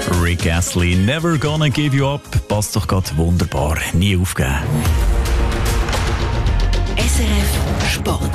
Rick Astley, Never Gonna Give You Up, passt doch gerade wunderbar, nie aufgeben. SRF Sport.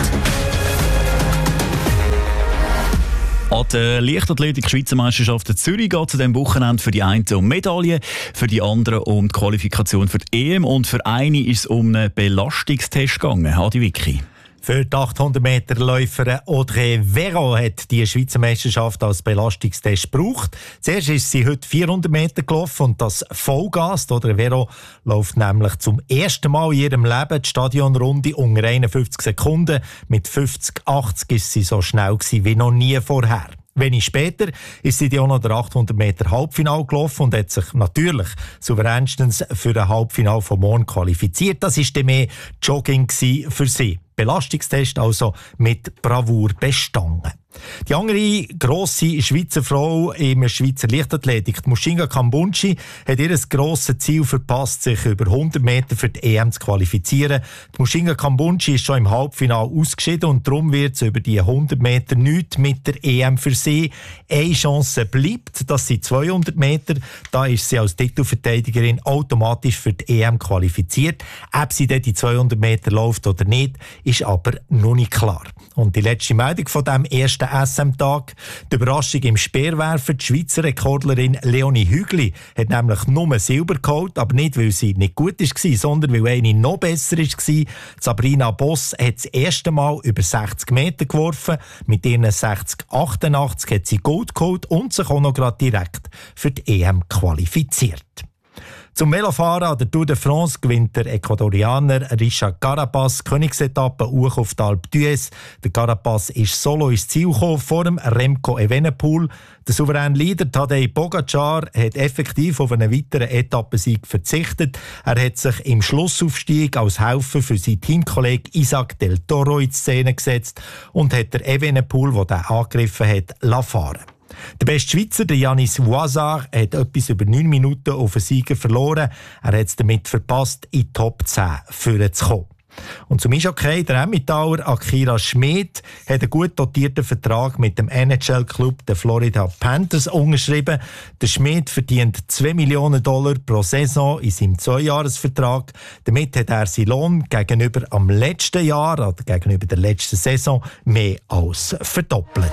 An der Leichtathletik-Schweizer-Meisterschaft in Zürich geht es an diesem Wochenende für die einen um Medaillen, für die anderen um die Qualifikation für die EM und für eine ist es um einen Belastungstest gegangen. Adi Vicky. Für die 800-Meter-Läuferin Audrey Vero hat die Schweizer Meisterschaft als Belastungstest gebraucht. Zuerst ist sie heute 400 Meter gelaufen und das Vollgas. Audrey Vero läuft nämlich zum ersten Mal in ihrem Leben die Stadionrunde unter 51 Sekunden. Mit 50,80 ist sie so schnell gewesen wie noch nie vorher. Wenig später ist sie auch noch der 800 Meter Halbfinale gelaufen und hat sich natürlich souveränstens für ein Halbfinale von morgen qualifiziert. Das war mehr Jogging für sie. Belastungstest also mit Bravour bestanden. Die andere grosse Schweizer Frau im Schweizer Leichtathletik, die Mushinga Kambunji, hat ihr grosses Ziel verpasst, sich über 100 Meter für die EM zu qualifizieren. Die Mushinga Kambunji ist schon im Halbfinale ausgeschieden und darum wird es über die 100 Meter nichts mit der EM für sie. Eine Chance bleibt, das sind 200 Meter. Da ist sie als Titelverteidigerin automatisch für die EM qualifiziert. Ob sie dort die 200 Meter läuft oder nicht, ist aber noch nicht klar. Und die letzte Meldung von diesem ersten SM-Tag. Die Überraschung im Speerwerfen. Die Schweizer Rekordlerin Leonie Hügli hat nämlich nur Silber geholt, aber nicht, weil sie nicht gut war, sondern weil eine noch besser war. Sabrina Boss hat das erste Mal über 60 Meter geworfen. Mit ihren 60,88 hat sie Gold geholt und sich auch noch gerade direkt für die EM qualifiziert. Zum Velofahren an der Tour de France gewinnt der Ecuadorianer Richard Carapaz Königsetappe hoch auf die Alpe d'Huez. Der Carapaz ist solo ins Ziel gekommen vor dem Remco Evenepoel. Der souveräne Leader Tadej Pogacar hat effektiv auf einen weiteren Etappensieg verzichtet. Er hat sich im Schlussaufstieg als Helfer für seinen Teamkollegen Isaac Del Toro in Szene gesetzt und hat der Evenepoel, der den angegriffen hat, fahren. Der beste Schweizer, der Yanis Voisard, hat etwas über 9 Minuten auf einen Sieger verloren. Er hat es damit verpasst, in die Top 10 vorzukommen. Und zum Eishockey, der Emmentaler Akira Schmid hat einen gut dotierten Vertrag mit dem NHL-Club der Florida Panthers unterschrieben. Der Schmid verdient $2 Millionen pro Saison in seinem 2-Jahres-Vertrag. Damit hat er seinen Lohn gegenüber am letzten Jahr, oder gegenüber der letzten Saison, mehr als verdoppelt.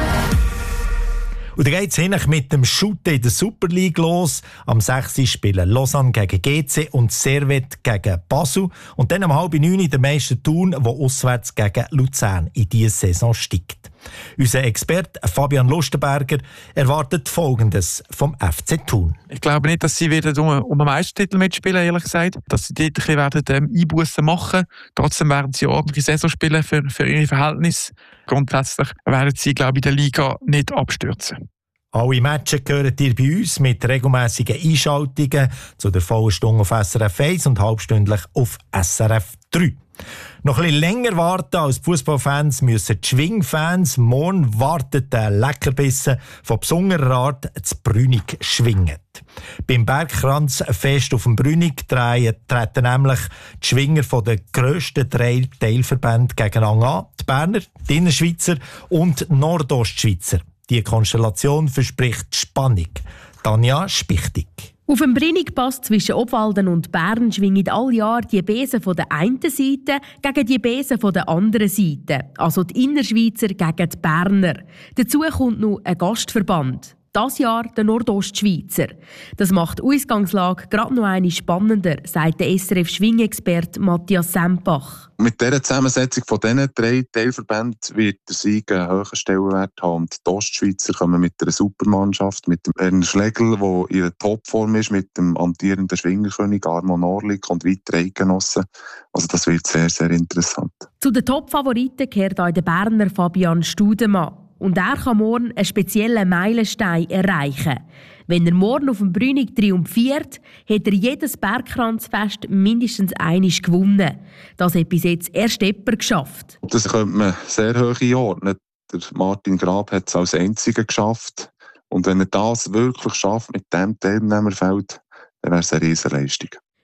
Und dann geht es mit dem Shooten in der Super League los. Am 6. spielen Lausanne gegen GC und Servette gegen Basel. Und dann um 8:30 der Meister Thun, der auswärts gegen Luzern in diese Saison steigt. Unser Experte Fabian Lustenberger erwartet Folgendes vom FC Thun. Ich glaube nicht, dass sie wieder um einen Meistertitel mitspielen, ehrlich gesagt. Dass sie dort ein bisschen Einbussen machen. Trotzdem werden sie ordentliche Saison spielen für ihre Verhältnisse. Grundsätzlich werden sie, glaube ich, in der Liga nicht abstürzen. Alle Matches gehören ihr bei uns mit regelmässigen Einschaltungen zu der vollen Stunde auf SRF 1 und halbstündlich auf SRF 3. Noch ein bisschen länger warten als die Fußballfans müssen die Schwingfans. Morgen wartet ein Leckerbissen von besonderer Art zu Brünig schwingen. Beim Bergkranzfest auf dem Brünig treten nämlich die Schwinger von den grössten 3 Teilverbänden gegeneinander an. Die Berner, die Innerschweizer und die Nordostschweizer. Die Konstellation verspricht Spannung. Tanja Spichtig. Auf dem Brünig-Pass zwischen Obwalden und Bern schwingen alle Jahre die Besen von der einen Seite gegen die Besen von der anderen Seite. Also die Innerschweizer gegen die Berner. Dazu kommt noch ein Gastverband. Das Jahr der Nordostschweizer. Das macht die Ausgangslage gerade noch eine spannender, sagt der SRF-Schwingexperte Matthias Sempach. Mit dieser Zusammensetzung von diesen 3 Teilverbänden wird der Sieg einen hohen Stellenwert haben. Und die Ostschweizer kommen mit einer Supermannschaft, mit dem Ernst Schlegel, der in der Topform ist, mit dem amtierenden Schwingerkönig Armand Orlik und weiteren Eidgenossen. Also das wird sehr, sehr interessant. Zu den Top-Favoriten gehört auch der Berner Fabian Studemann. Und er kann morgen einen speziellen Meilenstein erreichen. Wenn er morgen auf dem Brünig triumphiert, hat er jedes Bergkranzfest mindestens einmal gewonnen. Das hat bis jetzt erst jemand geschafft. Das könnte man sehr hoch einordnen. Der Martin Grab hat es als Einziger geschafft. Und wenn er das wirklich schafft mit diesem Teilnehmerfeld, dann wäre es eine Riesenleistung.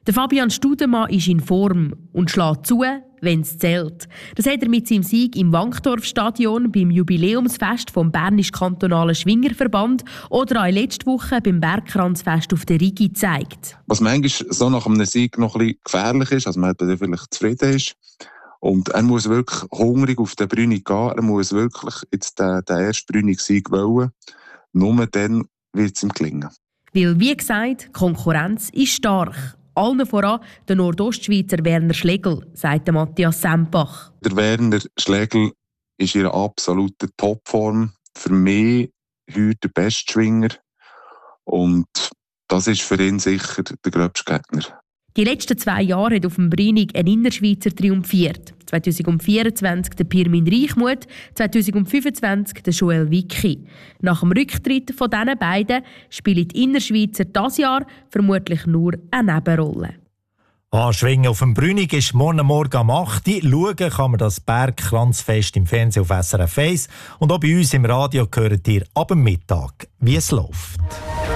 Der Fabian Studemann ist in Form und schlägt zu, wenn es zählt. Das hat er mit seinem Sieg im Wankdorfstadion beim Jubiläumsfest vom Bernisch-Kantonalen Schwingerverband oder auch letzte Woche beim Bergkranzfest auf der Rigi gezeigt. Was manchmal so nach einem Sieg noch ein bisschen gefährlich ist, also man vielleicht zufrieden ist. Und er muss wirklich hungrig auf den Brünig gehen. Er muss wirklich jetzt den ersten Brünig-Sieg wollen. Nur dann wird es ihm gelingen. Weil, wie gesagt, die Konkurrenz ist stark. Allen voran der Nordostschweizer Werner Schlegel, sagt Matthias Sempach. Der Werner Schlegel ist in einer absoluten Topform. Für mich heute der beste Schwinger. Und das ist für ihn sicher der gröbste Gegner. Die letzten 2 Jahre hat auf dem Brünig ein Innerschweizer triumphiert. 2024 der Pirmin Reichmuth, 2025 der Joel Wicki. Nach dem Rücktritt von diesen beiden spielen die Innerschweizer dieses Jahr vermutlich nur eine Nebenrolle. Schwingen auf dem Brünig ist morgen am 8 Uhr. Schauen kann man das Bergkranzfest im Fernsehen auf SRF 1. Und auch bei uns im Radio hört ihr ab dem Mittag, wie es läuft.